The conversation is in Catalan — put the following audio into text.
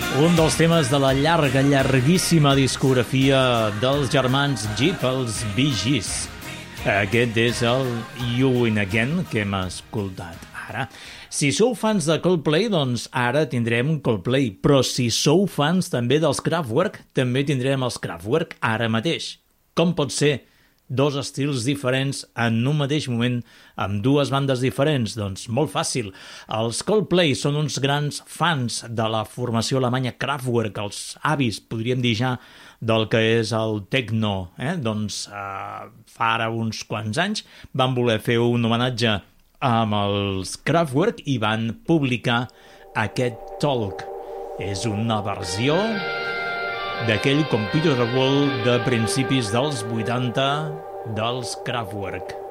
Un dels temes de la llarguíssima discografia dels germans Gibb, els Bee Gees. Aquest és el You Win Again que hem escoltat ara. Si sou fans de Coldplay, doncs ara tindrem Coldplay. Però si sou fans també dels Kraftwerk, també tindrem els Kraftwerk ara mateix. Com pot ser dos estils diferents en un mateix moment amb dues bandes diferents? Doncs molt fàcil. Els Coldplay són uns grans fans de la formació alemanya Kraftwerk, els avis, podríem dir ja, del que és el techno. Doncs fa ara uns quants anys van voler fer un homenatge amb els Kraftwerk i van publicar aquest Talk. És una versió d'aquell Computer World de principis dels 80 dels Kraftwerk.